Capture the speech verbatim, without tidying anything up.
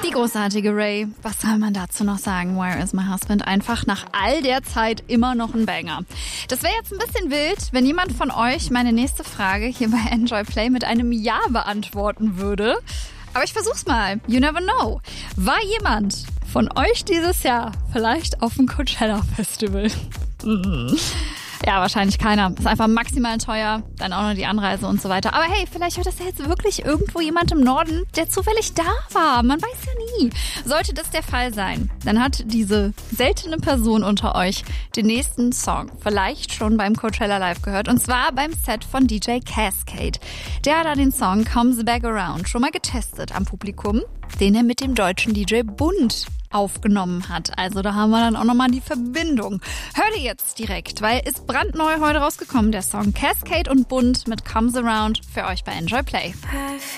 Die großartige Ray. Was soll man dazu noch sagen? Where is my husband? Einfach nach all der Zeit immer noch ein Banger. Das wäre jetzt ein bisschen wild, wenn jemand von euch meine nächste Frage hier bei Enjoy Play mit einem Ja beantworten würde. Aber ich versuch's mal. You never know. War jemand von euch dieses Jahr vielleicht auf dem Coachella Festival? Ja, wahrscheinlich keiner. Ist einfach maximal teuer, dann auch noch die Anreise und so weiter. Aber hey, vielleicht hört das ja jetzt wirklich irgendwo jemand im Norden, der zufällig da war. Man weiß ja nie. Sollte das der Fall sein, dann hat diese seltene Person unter euch den nächsten Song vielleicht schon beim Coachella Live gehört. Und zwar beim Set von D J Cascade. Der hat da den Song Comes Back Around schon mal getestet am Publikum, den er mit dem deutschen D J Bund aufgenommen hat. Also da haben wir dann auch nochmal die Verbindung. Hört ihr jetzt direkt, weil ist brandneu heute rausgekommen, der Song Cascade und Bund mit Comes Around für euch bei Enjoy Play.